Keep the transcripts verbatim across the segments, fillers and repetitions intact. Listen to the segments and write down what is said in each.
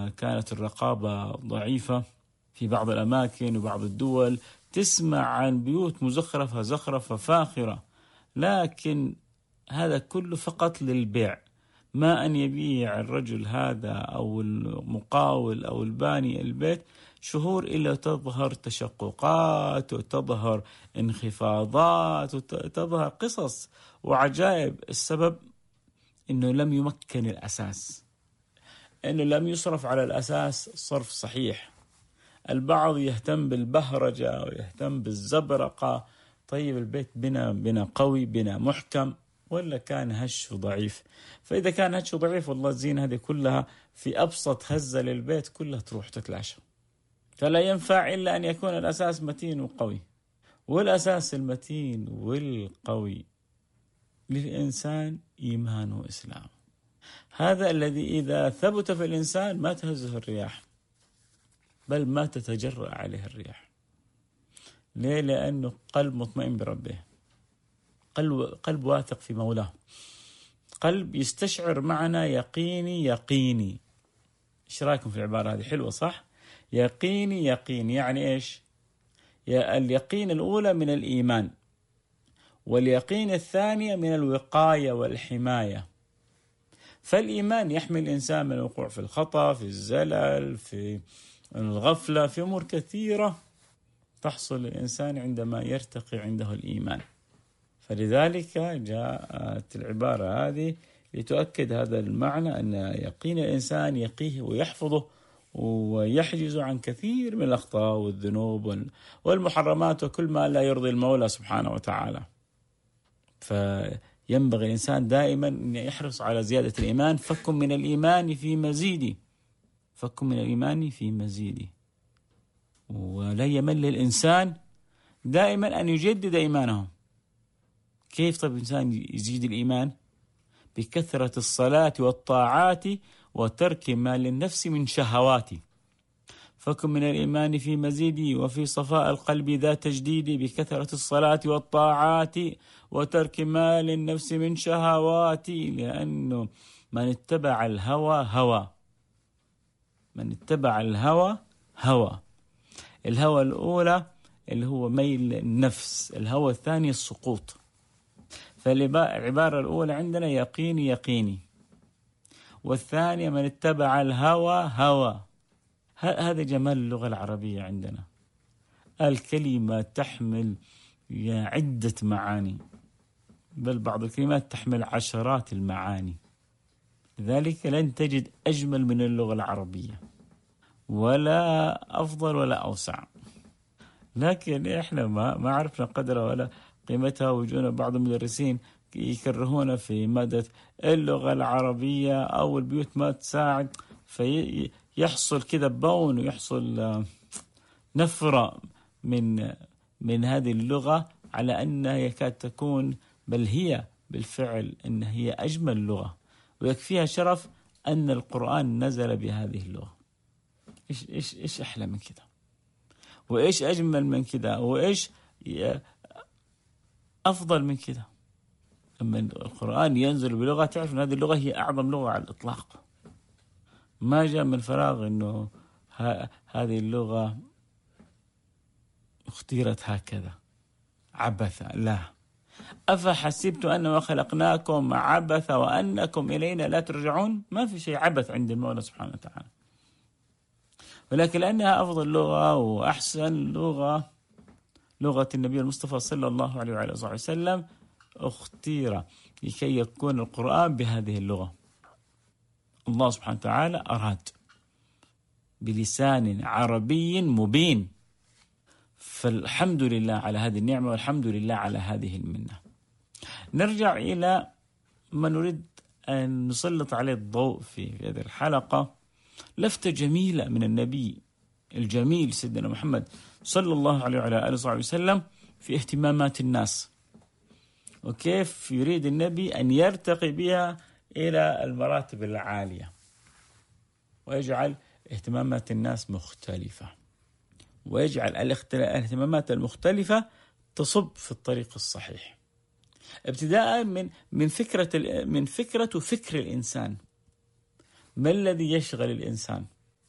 كانت الرقابة ضعيفة في بعض الأماكن وبعض الدول، تسمع عن بيوت مزخرفة زخرفة فاخرة، لكن هذا كله فقط للبيع، ما أن يبيع الرجل هذا أو المقاول أو الباني البيت شهور إلا تظهر تشققات وتظهر انخفاضات وتظهر قصص وعجائب. السبب إنه لم يمكن الأساس، إنه لم يصرف على الأساس صرف صحيح. البعض يهتم بالبهرجة ويهتم بالزبرقة. طيب البيت بنا بنا قوي، بنا محكم، ولا كان هش ضعيف؟ فإذا كان هش ضعيف والله الزينة هذه كلها في أبسط هزة للبيت كلها تروح تتلاشى. فلا ينفع إلا أن يكون الأساس متين وقوي. والأساس المتين والقوي للإنسان إيمان وإسلام، هذا الذي إذا ثبت في الإنسان ما تهزه الرياح، بل ما تتجرأ عليه الرياح. ليه؟ لأنه قلب مطمئن بربه، قلب, قلب واثق في مولاه، قلب يستشعر معنا يقيني يقيني. إيش رأيكم في العبارة هذه؟ حلوة صح؟ يقيني يقيني يعني إيش؟ اليقين الأولى من الإيمان، واليقين الثانية من الوقاية والحماية. فالإيمان يحمي الإنسان من الوقوع في الخطأ، في الزلل، في الغفلة، في أمور كثيرة تحصل للإنسان عندما يرتقي عنده الإيمان. فلذلك جاءت العبارة هذه لتؤكد هذا المعنى، أن يقين الإنسان يقيه ويحفظه ويحجز عن كثير من الأخطاء والذنوب والمحرمات وكل ما لا يرضي المولى سبحانه وتعالى. فينبغي الإنسان دائما أن يحرص على زيادة الإيمان. فك من الإيمان في مزيد، فك من الإيمان في مزيد. ولا يمل الإنسان دائما أن يجدد إيمانه. كيف طيب الإنسان يزيد الإيمان؟ بكثرة الصلاة والطاعات وترك ما للنفس من شهوات. فكن من الإيمان في مزيد وفي صفاء القلب ذا تجديد، بكثرة الصلاة والطاعات وترك ما للنفس من شهوات. لأنه من اتبع الهوى هوى، من اتبع الهوى هوى. الهوى الأولى اللي هو ميل النفس، الهوى الثاني السقوط. فالعبارة الأولى عندنا يقيني يقيني، والثانية من اتبع الهوى هوى. هذا جمال اللغة العربية عندنا. الكلمة تحمل عدة معاني، بل بعض الكلمات تحمل عشرات المعاني. لذلك لن تجد أجمل من اللغة العربية، ولا أفضل ولا أوسع. لكن إحنا ما ما عرفنا قدرها ولا قيمتها. ويجونا بعض المدرسين يكرهون في مادة اللغة العربية أو البيوت ما تساعد، فيحصل كذا بون ويحصل نفرة من من هذه اللغة، على أنها يكاد تكون، بل هي بالفعل أن هي أجمل لغة، ويكفيها شرف أن القرآن نزل بهذه اللغة. إيش إيش إيش أحلى من كده؟ وإيش أجمل من كده؟ وإيش أفضل من كده؟ لما القرآن ينزل بلغة تعرف أن هذه اللغة هي أعظم لغة على الإطلاق. ما جاء من فراغ أنه هذه اللغة اختيرت هكذا عبثا، لا. أفحسبت أنما خلقناكم عبثا وأنكم إلينا لا ترجعون. ما في شيء عبث عند المولى سبحانه وتعالى، ولكن لأنها أفضل لغة وأحسن لغة، لغة النبي المصطفى صلى الله عليه وعلى آله وسلم، اختير لكي يكون القرآن بهذه اللغة. الله سبحانه وتعالى أراد بلسان عربي مبين. فالحمد لله على هذه النعمة، والحمد لله على هذه المنة. نرجع إلى ما نريد أن نسلط عليه الضوء في هذه الحلقة. لفتة جميلة من النبي الجميل سيدنا محمد صلى الله عليه وعلى آله وسلم في اهتمامات الناس، وكيف يريد النبي أن يرتقي بها إلى المراتب العالية، ويجعل اهتمامات الناس مختلفة، ويجعل الاهتمامات المختلفة تصب في الطريق الصحيح. ابتداء من من فكرة من فكرة فكر الإنسان. ما الذي يشغل الإنسان؟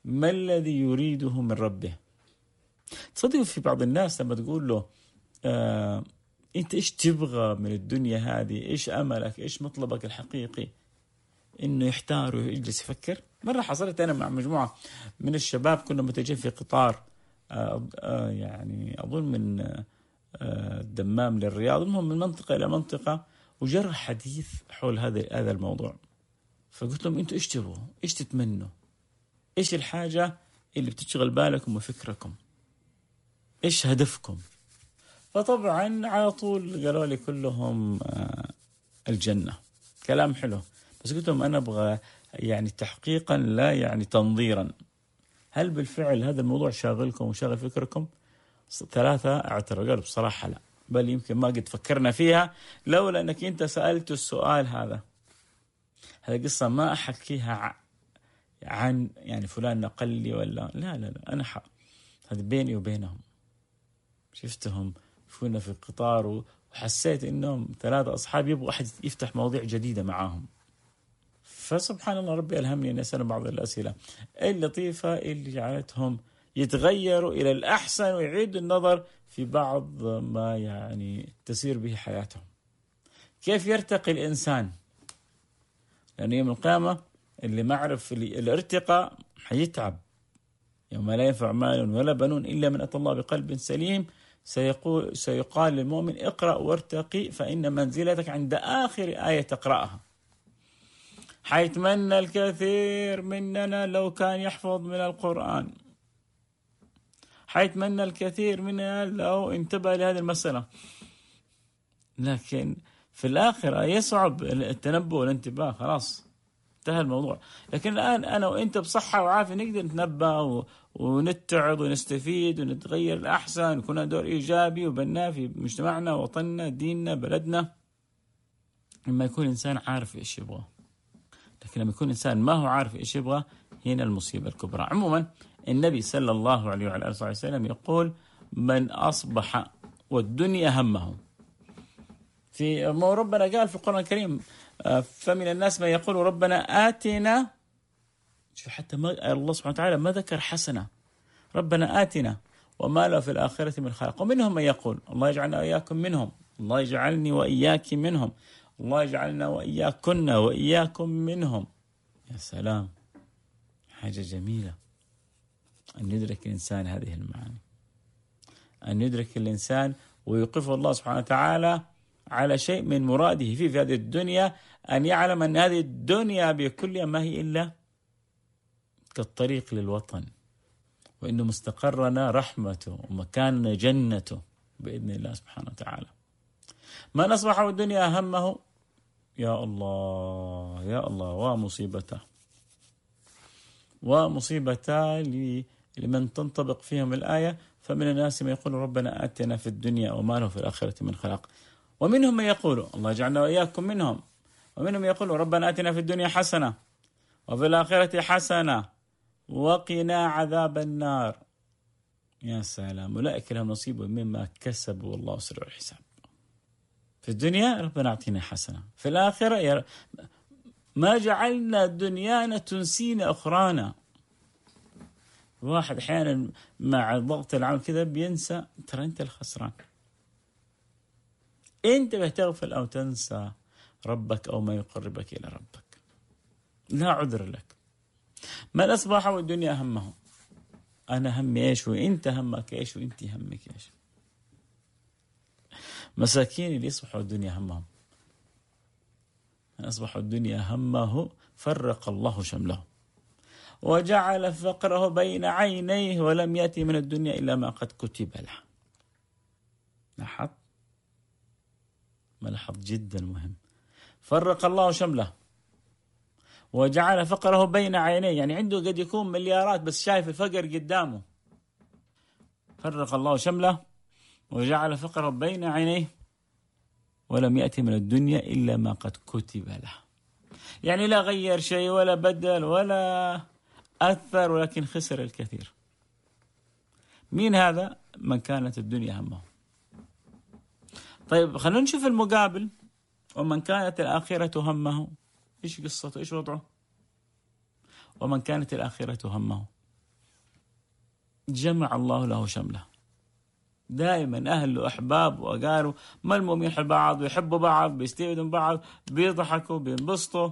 ما الذي يريده من ربه. تصدقوا في بعض الناس لما تقول له آه أنت إيش تبغى من الدنيا هذه، إيش أملك، إيش مطلبك الحقيقي، إنه يحتار ويجلس يفكر. مرة حصلت أنا مع مجموعة من الشباب، كنا متجهين في قطار آه آه يعني أظن من آه الدمام للرياض، المهم من منطقة إلى منطقة، وجرى حديث حول هذا هذا الموضوع. فقلت لهم أنتوا إيش تبغوا، إيش تتمنوا، إيش الحاجة اللي بتشغل بالكم وفكركم، إيش هدفكم. فطبعا على طول قالوا لي كلهم آه الجنة. كلام حلو، بس قلت لهم أنا أبغى يعني تحقيقا لا يعني تنظيرا. هل بالفعل هذا الموضوع شاغلكم وشاغل فكركم؟ ثلاثة اعترضوا قالوا بصراحة لا، بل يمكن ما قد فكرنا فيها لولا أنك أنت سألت السؤال هذا. هذه قصة ما أحكيها عن يعني فلان نقل لي ولا لا لا لا أنا حق. هذا بيني وبينهم، شفتهم كنا في القطار وحسيت إنهم ثلاثة أصحاب يبغوا أحد يفتح مواضيع جديدة معاهم. فسبحان الله ربي ألهمني أن أسأل بعض الأسئلة اللطيفة اللي جعلتهم يتغيروا إلى الأحسن ويعيدوا النظر في بعض ما يعني تسير به حياتهم. كيف يرتقي الإنسان؟ لأن يوم القيامة اللي ما عرف الارتقاء حيتعب. يوم لا ينفع مال ولا بنون إلا من أتى الله بقلب سليم سيقول سيقال للمؤمن اقرأ وارتقي فإن منزلتك عند آخر آية تقرأها. حيتمنى الكثير مننا لو كان يحفظ من القرآن، حيتمنى الكثير مننا لو انتبه لهذه المسألة، لكن في الآخرة يصعب التنبؤ والانتباه، خلاص انتهى الموضوع. لكن الآن أنا وإنت بصحة وعافية نقدر نتنبأ ونتعظ ونستفيد ونتغير الأحسن، ويكون دور إيجابي وبناء في مجتمعنا وطننا ديننا بلدنا، لما يكون إنسان عارف إيش يبغى. لكن لما يكون إنسان ما هو عارف إيش يبغى، هنا المصيبة الكبرى. عموما النبي صلى الله عليه وعلى آله وسلم يقول من أصبح والدنيا همه. في ما ربنا قال في القرآن الكريم فمن الناس من يقول ربنا آتنا، شوف حتى ما الله سبحانه وتعالى ما ذكر حسنة، ربنا آتنا وما له في الآخرة من خلق. ومنهم من يقول الله يجعلنا وإياكم منهم، الله يجعلني وإياك منهم، الله يجعلنا وإياكن وإياكم منهم. يا سلام، حاجة جميلة أن يدرك الإنسان هذه المعاني، أن يدرك الإنسان ويوقفه الله سبحانه وتعالى على شيء من مراده فيه في هذه الدنيا، أن يعلم أن هذه الدنيا بكل ما هي إلا كالطريق للوطن، وإنه مستقرنا رحمته ومكاننا جنته بإذن الله سبحانه وتعالى. من أصبح الدنيا همه، يا الله يا الله، ومصيبته ومصيبته لمن تنطبق فيهم الآية فمن الناس من يقول ربنا آتنا في الدنيا وما له في الآخرة من خلاق. ومنهم من يقول الله يجعلنا وإياكم منهم. ومنهم من يقول ربنا آتنا في الدنيا حسنة وفي الآخرة حسنة وقنا عذاب النار. يا سلام، أولئك لهم نصيب مما كسبوا والله سريع الحساب. في الدنيا ربنا أعطينا حسنة، في الآخرة يا ما جعلنا دنيانا تنسينا أخرانا. واحد أحيانا مع ضغط العمل كذا بينسى، ترى أنت الخسران. أنت بتغفل أو تنسى ربك أو ما يقربك إلى ربك، لا عذر لك. من أصبح والدنيا همه، أنا همي إيش وإنت همك إيش وإنت همك إيش. مساكين اللي يصبحوا الدنيا همهم، من أصبح الدنيا همه فرق الله شمله وجعل فقره بين عينيه ولم يأتي من الدنيا إلا ما قد كتب له. لاحظ ملحظ جدا مهم، فرق الله شمله وجعل فقره بين عينيه، يعني عنده قد يكون مليارات بس شايف الفقر قدامه. فرق الله شمله وجعل فقره بين عينيه ولم يأتي من الدنيا إلا ما قد كتب له، يعني لا غير شيء ولا بدل ولا أثر، ولكن خسر الكثير. مين هذا؟ من كانت الدنيا همه. طيب خلونا نشوف المقابل، ومن كانت الآخرة همه، إيش قصته إيش وضعه؟ ومن كانت الآخرة همه، جمع الله له شمله. دائما أهل وأحباب وأقارب ملمومين حول بعض ويحبوا بعض، بيستفيدوا من بعض، بيضحكوا، بينبسطوا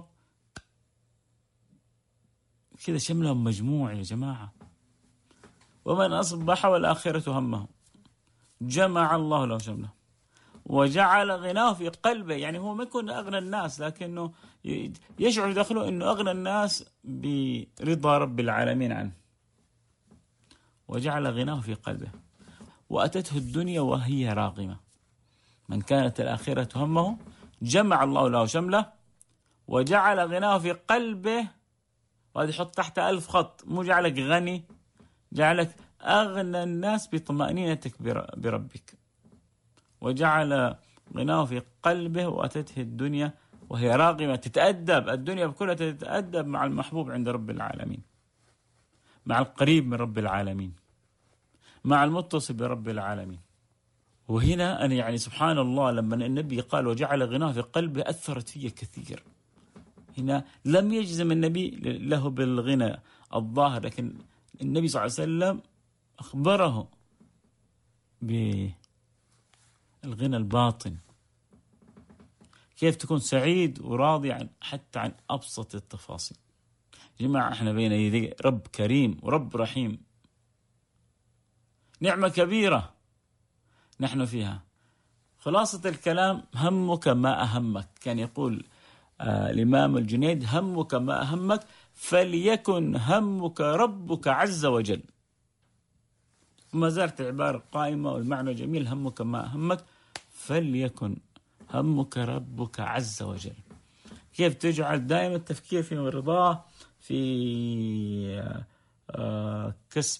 كذا، شملهم مجموع يا جماعة. ومن أصبح والآخرة همه جمع الله له شمله وجعل غناه في قلبه. يعني هو ما يكون أغنى الناس، لكنه يشعر داخله أنه أغنى الناس برضا رب العالمين عنه. وجعل غناه في قلبه وأتته الدنيا وهي راغمة. من كانت الآخرة همه جمع الله له شمله وجعل غناه في قلبه. وهذه حط تحت ألف خط، مو جعلك غني، جعلك أغنى الناس بطمأنينتك بربك. وجعل غناه في قلبه وأتته الدنيا وهي راغمة. تتأدب الدنيا بكلها، تتأدب مع المحبوب عند رب العالمين، مع القريب من رب العالمين، مع المتصل برب العالمين. وهنا أنا يعني سبحان الله لما النبي قال وجعل غناه في قلبه أثرت فيه كثير. هنا لم يجزم النبي له بالغنى الظاهر، لكن النبي صلى الله عليه وسلم أخبره بالغنى الباطن، كيف تكون سعيد وراضي عن حتى عن أبسط التفاصيل. جماعة احنا بين يدي رب كريم ورب رحيم، نعمة كبيرة نحن فيها. خلاصة الكلام همك ما أهمك. كان يقول آه الإمام الجنيد همك ما أهمك فليكن همك ربك عز وجل. ما زالت العبارة قائمة والمعنى جميل، همك ما أهمك فليكن همك ربك عز وجل. كيف تجعل دائما التفكير في رضاه، في آه كسب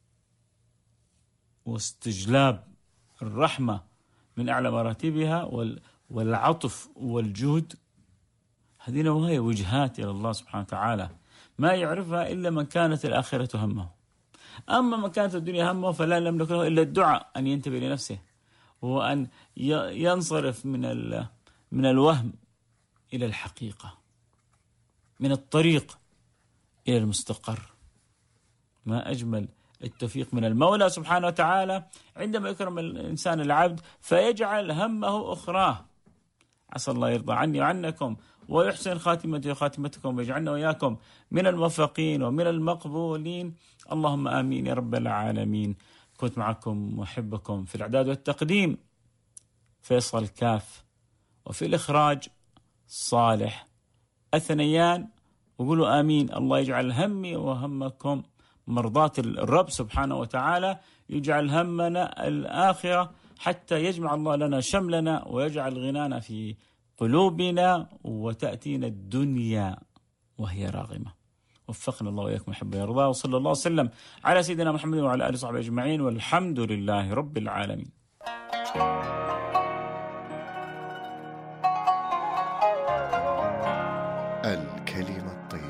واستجلاب الرحمة من أعلى مراتبها والعطف والجهد. هذه وهي وجهات إلى الله سبحانه وتعالى ما يعرفها إلا من كانت الآخرة همه. أما من كانت الدنيا همه فلا نملك له إلا الدعاء أن ينتبه لنفسه وأن ينصرف من من الوهم إلى الحقيقة، من الطريق إلى المستقر. ما أجمل التوفيق من المولى سبحانه وتعالى عندما يكرم الإنسان العبد فيجعل همه أخراه. عسى الله يرضى عني وعنكم ويحسن خاتمتي وخاتمتكم ويجعلنا وإياكم من الموفقين ومن المقبولين. اللهم آمين يا رب العالمين. كنت معكم محبكم في الإعداد والتقديم فيصل كاف، وفي الإخراج صالح الثنيان. وقولوا آمين. الله يجعل همي وهمكم مرضاة الرب سبحانه وتعالى، يجعل همنا الآخرة حتى يجمع الله لنا شملنا ويجعل غنانا في قلوبنا وتأتينا الدنيا وهي راغمة. وفقنا الله وإياكم محب يرضى، وصلى الله وسلم على سيدنا محمد وعلى آله وصحبه أجمعين، والحمد لله رب العالمين.